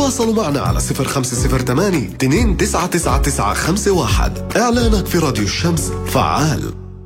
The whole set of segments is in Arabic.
تواصلوا معنا على 0508-299951. إعلانك في راديو الشمس فعال.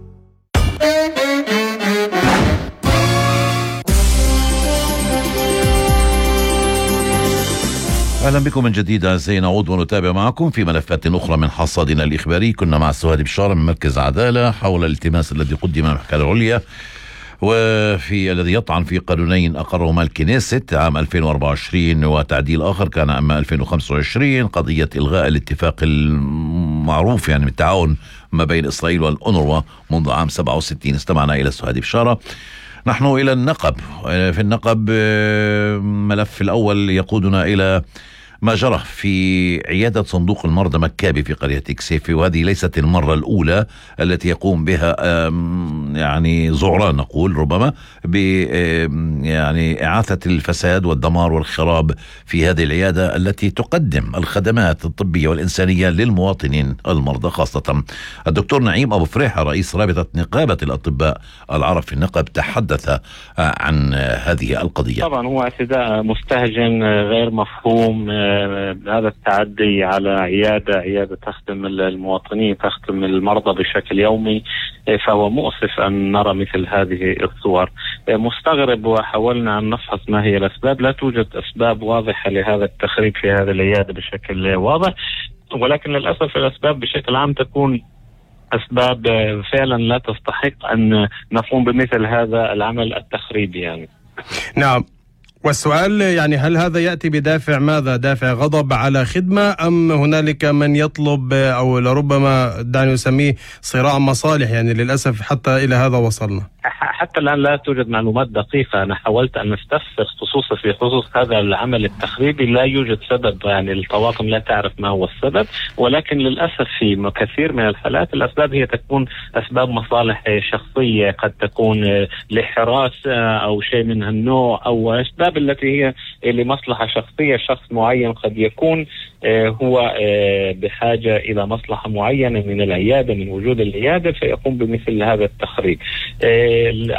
أهلا بكم من جديد أعزائي، نعود ونتابع معكم في ملفات أخرى من حصادنا الإخباري. كنا مع سهاد بشارة من مركز عدالة حول الالتماس الذي قدم من المحكمة العليا وفي الذي يطعن في قانونين أقرهما الكنيست عام 2024 وتعديل آخر كان عام 2025، قضية إلغاء الاتفاق المعروف يعني بالتعاون ما بين إسرائيل والأونروا منذ عام 67. استمعنا إلى سهاد بشارة. نحن إلى النقب. في النقب ملف الأول يقودنا إلى ما جرى في عيادة صندوق المرضى مكابي في قرية كسيفي، وهذه ليست المرة الأولى التي يقوم بها يعني زعران نقول ربما يعني إعاثة الفساد والدمار والخراب في هذه العيادة التي تقدم الخدمات الطبية والإنسانية للمواطنين المرضى خاصة. الدكتور نعيم أبو فريحة رئيس رابطة نقابة الأطباء العرب في النقب تحدث عن هذه القضية. طبعا هو اعتداء مستهجن غير مفهوم. هذا التعدي على عيادة تخدم المواطنين، تخدم المرضى بشكل يومي، فهو مؤسف أن نرى مثل هذه الصور. مستغرب وحاولنا أن نفحص ما هي الأسباب. لا توجد أسباب واضحة لهذا التخريب في هذه العيادة بشكل واضح، ولكن للأسف الأسباب بشكل عام تكون أسباب فعلا لا تستحق أن نقوم بمثل هذا العمل التخريبي يعني. نعم، والسؤال يعني هل هذا يأتي بدافع ماذا؟ دافع غضب على خدمة أم هنالك من يطلب أو لربما دعني نسميه صراع مصالح؟ يعني للأسف حتى إلى هذا وصلنا. حتى الآن لا توجد معلومات دقيقة. أنا حاولت أن نستفسر خصوصا في خصوص هذا العمل التخريبي، لا يوجد سبب، يعني الطواقم لا تعرف ما هو السبب، ولكن للأسف في كثير من الحالات الأسباب هي تكون أسباب مصالح شخصية، قد تكون لحراسة أو شيء من هالنوع، أو أسباب التي هي لمصلحة شخصية. شخص معين قد يكون هو بحاجة إلى مصلحة معينة من العيادة، من وجود العيادة، فيقوم بمثل هذا التخريب.